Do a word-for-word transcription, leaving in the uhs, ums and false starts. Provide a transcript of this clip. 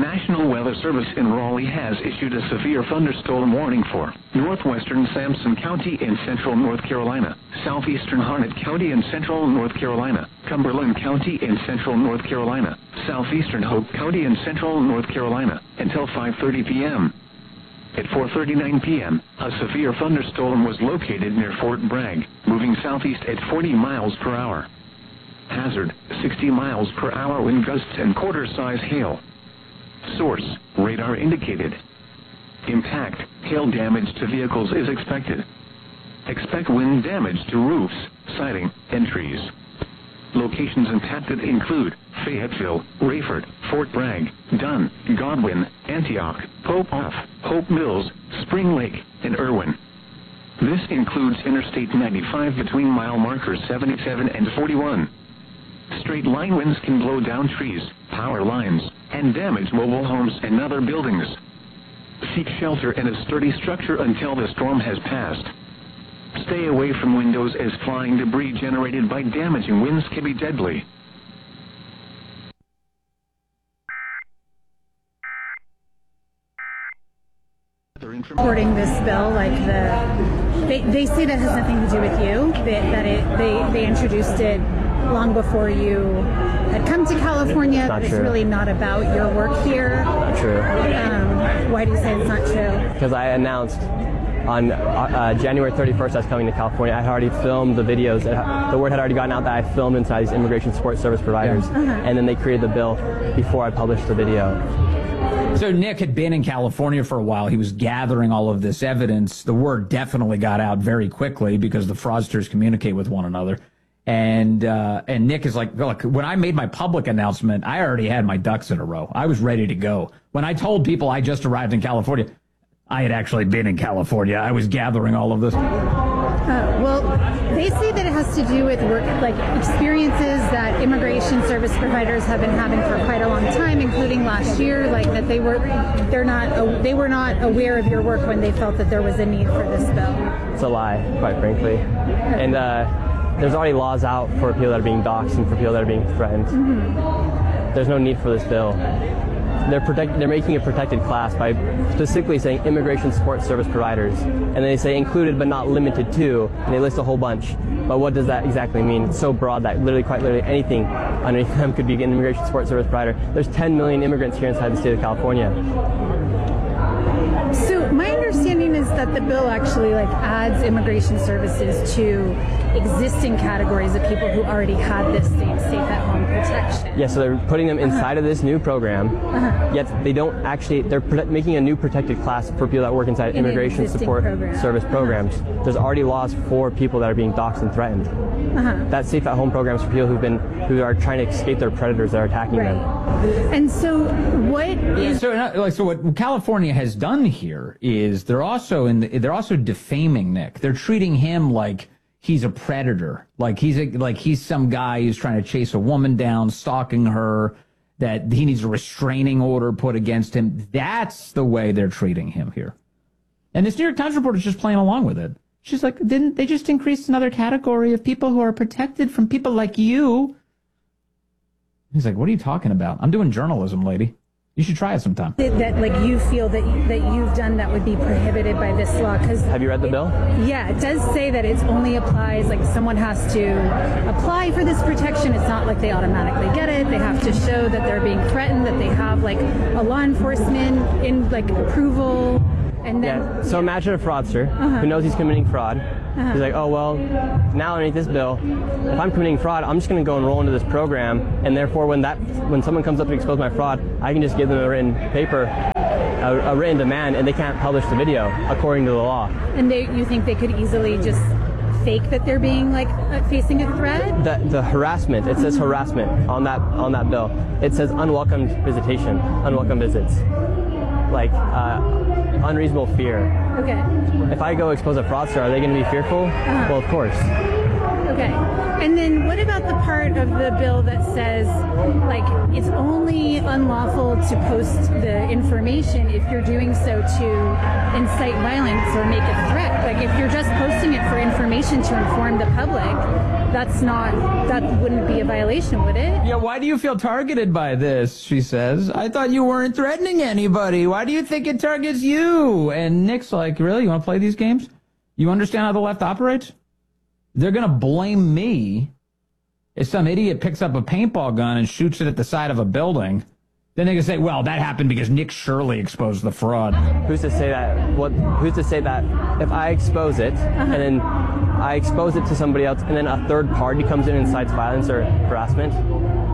National Weather Service in Raleigh has issued a severe thunderstorm warning for northwestern Sampson County in central North Carolina, southeastern Harnett County in central North Carolina, Cumberland County in central North Carolina, southeastern Hope County in central North Carolina, until five thirty p m At four thirty-nine p m, a severe thunderstorm was located near Fort Bragg, moving southeast at forty miles per hour. Hazard, sixty miles per hour wind gusts and quarter-size hail. Source, radar indicated. Impact, hail damage to vehicles is expected. Expect wind damage to roofs, siding, and trees. Locations impacted include Fayetteville, Rayford, Fort Bragg, Dunn, Godwin, Antioch, Pope Off, Hope Mills, Spring Lake, and Irwin. This includes Interstate ninety-five between mile markers seventy-seven and forty-one. Straight line winds can blow down trees, power lines, and damage mobile homes and other buildings. Seek shelter in a sturdy structure until the storm has passed. Stay away from windows as flying debris generated by damaging winds can be deadly. Supporting this bill, like the, they, they say that has nothing to do with you, that, that it, they, they introduced it long before you had come to California. Not it's true. Really not about your work here. Not true. Um, why do you say it's not true? Because I announced on uh, January thirty-first I was coming to California. I had already filmed the videos. The word had already gotten out that I filmed inside these immigration support service providers. Uh-huh. And then they created the bill before I published the video. So Nick had been in California for a while. He was gathering all of this evidence. The word definitely got out very quickly because the fraudsters communicate with one another. And uh, and Nick is like, look, when I made my public announcement, I already had my ducks in a row. I was ready to go. When I told people I just arrived in California, I had actually been in California. I was gathering all of this. Uh, well, they say that it has to do with work, like experiences that immigration service providers have been having for quite a long time, including last year. Like that they were, they're not, they were not aware of your work when they felt that there was a need for this bill. It's a lie, quite frankly. And uh, there's already laws out for people that are being doxxed and for people that are being threatened. Mm-hmm. There's no need for this bill. They're protect, They're making a protected class by specifically saying immigration support service providers, and then they say included but not limited to, and they list a whole bunch. But what does that exactly mean? It's so broad that literally, quite literally, anything underneath them could be an immigration support service provider. There's ten million immigrants here inside the state of California. So my understanding is that the bill actually like adds immigration services to existing categories of people who already had this same safe at home protection. Yeah, so they're putting them inside uh-huh. of this new program, uh-huh. yet they don't actually, they're prote- making a new protected class for people that work inside In immigration support program. service programs. Uh-huh. There's already laws for people that are being doxxed and threatened. Uh-huh. That safe at home program is for people who've been, who are trying to escape their predators that are attacking right. them. And so what is... So, like, so what California has done here is they're also in the, they're also defaming Nick. They're treating him like he's a predator, like he's a, like he's some guy who's trying to chase a woman down, stalking her, that he needs a restraining order put against him. That's the way they're treating him here. And this New York Times reporter is just playing along with it. She's like, didn't they just increase another category of people who are protected from people like you? He's like, what are you talking about? I'm doing journalism, lady. You should try it sometime. That like you feel that that you've done that would be prohibited by this law? Because have you read the bill? Yeah, it does say that it only applies, like someone has to apply for this protection. It's not like they automatically get it. They have to show that they're being threatened, that they have like a law enforcement in like approval. And then, yeah. So yeah. imagine a fraudster uh-huh. who knows he's committing fraud. Uh-huh. He's like, oh, well, now underneath this bill, if I'm committing fraud, I'm just going to go enroll into this program, and therefore when that when someone comes up to expose my fraud, I can just give them a written paper, a, a written demand, and they can't publish the video according to the law. And they, you think they could easily just fake that they're being like uh, facing a threat? The, the harassment, it says harassment on that on that bill. It says unwelcome visitation, unwelcome visits. Like uh, unreasonable fear. Okay. If I go expose a fraudster, are they going to be fearful? Uh-huh. Well, of course. Okay. And then what about the part of the bill that says, like, it's only unlawful to post the information if you're doing so to incite violence or make a threat. Like if you're just posting it for information to inform the public, that's not, that wouldn't be a violation, would it? Yeah, why do you feel targeted by this, she says. I thought you weren't threatening anybody. Why do you think it targets you? And Nick's like, really? You want to play these games? You understand how the left operates? They're going to blame me if some idiot picks up a paintball gun and shoots it at the side of a building. Then they can say, well, that happened because Nick Shirley exposed the fraud. Who's to say that? What? Who's to say that if I expose it uh-huh. and then I expose it to somebody else and then a third party comes in and incites violence or harassment,